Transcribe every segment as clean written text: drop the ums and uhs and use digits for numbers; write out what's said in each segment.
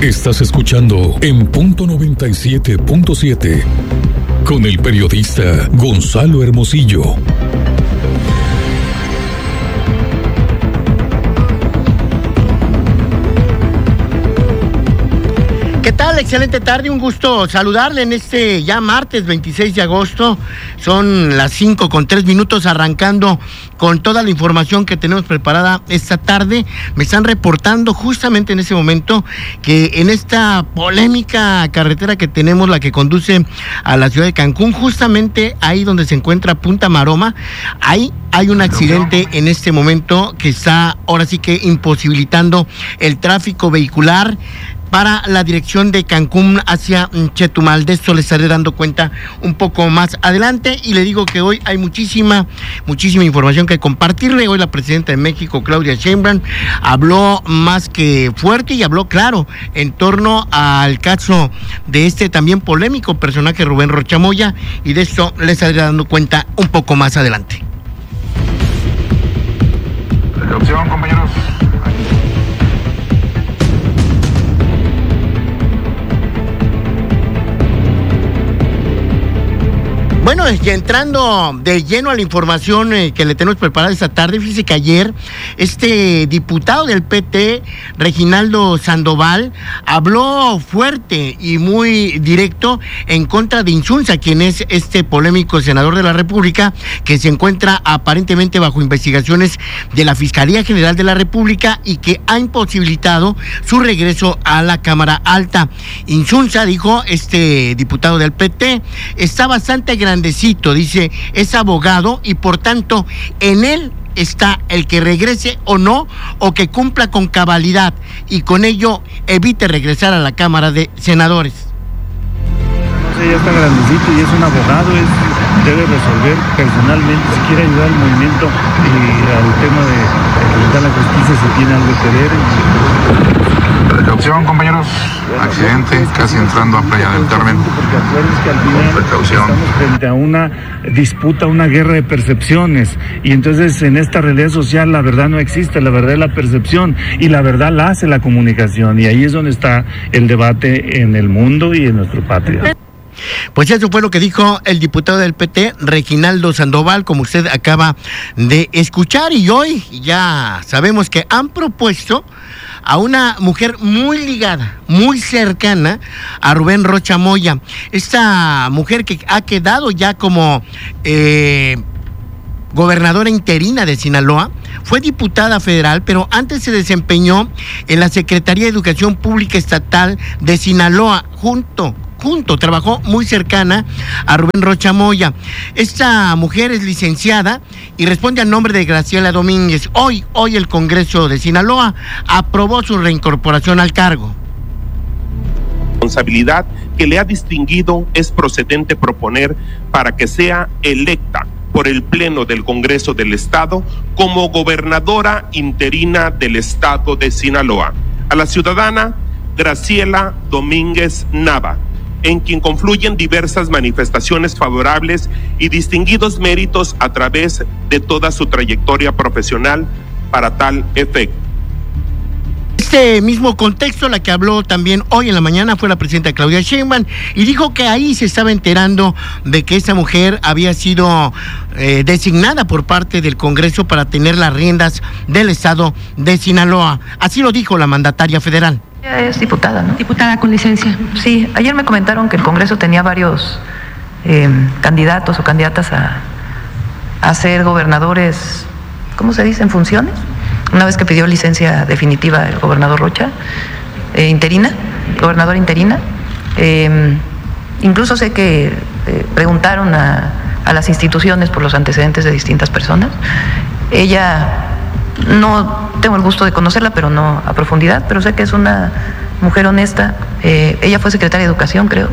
Estás escuchando en punto 97.7 con el periodista Gonzalo Hermosillo. ¿Qué tal? Excelente tarde, un gusto saludarle en este ya martes 26 de agosto. Son las 5:03, arrancando con toda la información que tenemos preparada esta tarde. Me están reportando justamente en ese momento que en esta polémica carretera que tenemos, la que conduce a la ciudad de Cancún, justamente ahí donde se encuentra Punta Maroma, ahí hay un accidente en este momento que está ahora sí que imposibilitando el tráfico vehicular para la dirección de Cancún hacia Chetumal. De esto les estaré dando cuenta un poco más adelante, y le digo que hoy hay muchísima información que compartirle. Hoy la presidenta de México, Claudia Sheinbaum, habló más que fuerte y habló claro en torno al caso de este también polémico personaje, Rubén Rocha Moya, y de esto les estaré dando cuenta un poco más adelante. Precaución, compañeros. Bueno, ya entrando de lleno a la información que le tenemos preparada esta tarde, fíjese que ayer este diputado del PT, Reginaldo Sandoval, habló fuerte y muy directo en contra de Insunza, quien es este polémico senador de la República que se encuentra aparentemente bajo investigaciones de la Fiscalía General de la República y que ha imposibilitado su regreso a la Cámara Alta. Insunza, dijo este diputado del PT, está bastante grandecito, dice, es abogado y por tanto en él está el que regrese o no, o que cumpla con cabalidad y con ello evite regresar a la Cámara de Senadores. No sé, ya está grandecito y es un abogado, debe resolver personalmente si quiere ayudar al movimiento y al tema de enfrentar la justicia, si tiene algo que ver. Precaución, compañeros. Accidente, casi entrando a Playa del Carmen. Porque acuérdense que al final precaución. Estamos frente a una disputa, una guerra de percepciones, y entonces en esta realidad social la verdad no existe, la verdad es la percepción y la verdad la hace la comunicación, y ahí es donde está el debate en el mundo y en nuestra patria. Pues eso fue lo que dijo el diputado del PT, Reginaldo Sandoval, como usted acaba de escuchar, y hoy ya sabemos que han propuesto a una mujer muy ligada, muy cercana a Rubén Rocha Moya. Esta mujer que ha quedado ya como gobernadora interina de Sinaloa, fue diputada federal, pero antes se desempeñó en la Secretaría de Educación Pública Estatal de Sinaloa, trabajó muy cercana a Rubén Rocha Moya. Esta mujer es licenciada y responde al nombre de Graciela Domínguez. Hoy el Congreso de Sinaloa aprobó su reincorporación al cargo. La responsabilidad que le ha distinguido es procedente proponer para que sea electa por el Pleno del Congreso del Estado como gobernadora interina del Estado de Sinaloa a la ciudadana Graciela Domínguez Nava, en quien confluyen diversas manifestaciones favorables y distinguidos méritos a través de toda su trayectoria profesional para tal efecto. Este mismo contexto, la que habló también hoy en la mañana fue la presidenta Claudia Sheinbaum, y dijo que ahí se estaba enterando de que esta mujer había sido designada por parte del Congreso para tener las riendas del estado de Sinaloa. Así lo dijo la mandataria federal. Ella es diputada, ¿no? Diputada con licencia. Sí, ayer me comentaron que el Congreso tenía varios candidatos o candidatas a ser gobernadores, ¿cómo se dice? ¿En funciones? Una vez que pidió licencia definitiva el gobernador Rocha, gobernadora interina. Incluso sé que preguntaron a las instituciones por los antecedentes de distintas personas. Ella, no tengo el gusto de conocerla, pero no a profundidad, pero sé que es una mujer honesta. Ella fue secretaria de Educación, creo,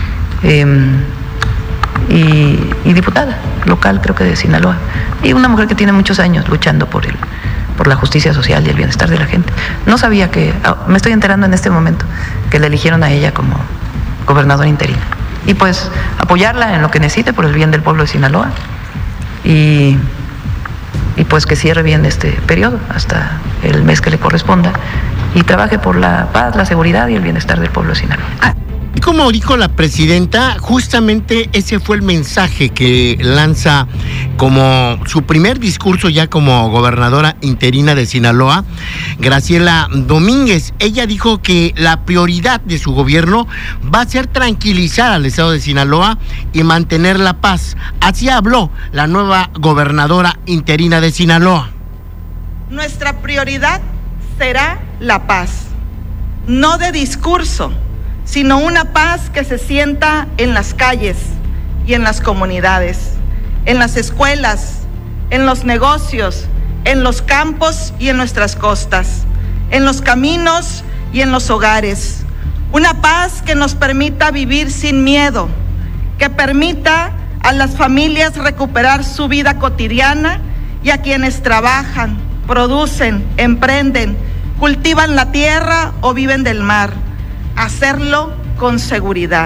y diputada local, creo que de Sinaloa, y una mujer que tiene muchos años luchando por la justicia social y el bienestar de la gente. No sabía me estoy enterando en este momento que la eligieron a ella como gobernadora interina. Y pues apoyarla en lo que necesite por el bien del pueblo de Sinaloa, y pues que cierre bien este periodo hasta el mes que le corresponda, y trabaje por la paz, la seguridad y el bienestar del pueblo de Sinaloa. Como dijo la presidenta, justamente ese fue el mensaje que lanza como su primer discurso ya como gobernadora interina de Sinaloa, Graciela Domínguez. Ella dijo que la prioridad de su gobierno va a ser tranquilizar al estado de Sinaloa y mantener la paz. Así habló la nueva gobernadora interina de Sinaloa. Nuestra prioridad será la paz, no de discurso, sino una paz que se sienta en las calles y en las comunidades, en las escuelas, en los negocios, en los campos y en nuestras costas, en los caminos y en los hogares. Una paz que nos permita vivir sin miedo, que permita a las familias recuperar su vida cotidiana y a quienes trabajan, producen, emprenden, cultivan la tierra o viven del mar, hacerlo con seguridad.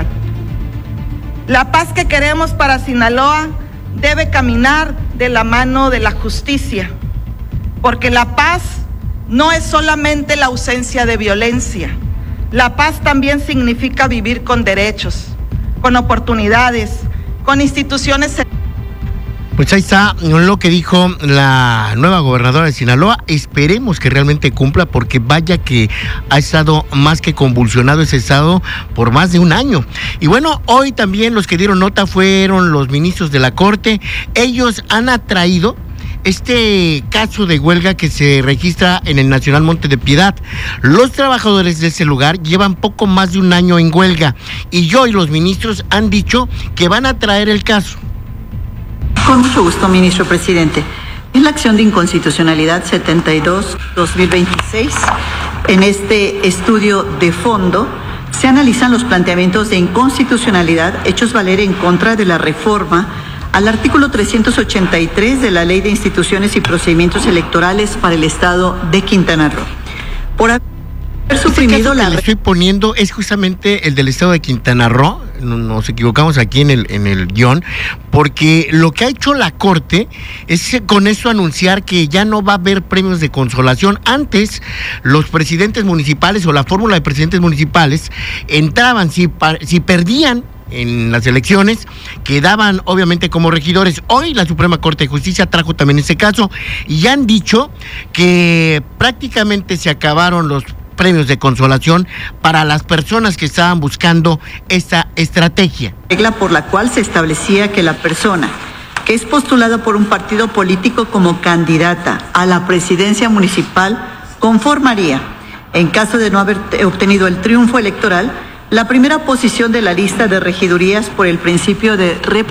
La paz que queremos para Sinaloa debe caminar de la mano de la justicia, porque la paz no es solamente la ausencia de violencia. La paz también significa vivir con derechos, con oportunidades, con instituciones. Pues ahí está lo que dijo la nueva gobernadora de Sinaloa. Esperemos que realmente cumpla, porque vaya que ha estado más que convulsionado ese estado por más de un año. Y bueno, hoy también los que dieron nota fueron los ministros de la Corte. Ellos han atraído este caso de huelga que se registra en el Nacional Monte de Piedad. Los trabajadores de ese lugar llevan poco más de un año en huelga y hoy los ministros han dicho que van a traer el caso. Con mucho gusto, ministro presidente. En la acción de inconstitucionalidad 72-2026, en este estudio de fondo, se analizan los planteamientos de inconstitucionalidad hechos valer en contra de la reforma al artículo 383 de la Ley de Instituciones y Procedimientos Electorales para el Estado de Quintana Roo. Por haber suprimido la... Le estoy poniendo es justamente el del Estado de Quintana Roo. Nos equivocamos aquí en el guión, porque lo que ha hecho la Corte es con eso anunciar que ya no va a haber premios de consolación. Antes, los presidentes municipales o la fórmula de presidentes municipales entraban, si perdían en las elecciones, quedaban obviamente como regidores. Hoy la Suprema Corte de Justicia trajo también ese caso y ya han dicho que prácticamente se acabaron los premios de consolación para las personas que estaban buscando esta estrategia. Regla por la cual se establecía que la persona que es postulada por un partido político como candidata a la presidencia municipal conformaría, en caso de no haber obtenido el triunfo electoral, la primera posición de la lista de regidurías por el principio de representación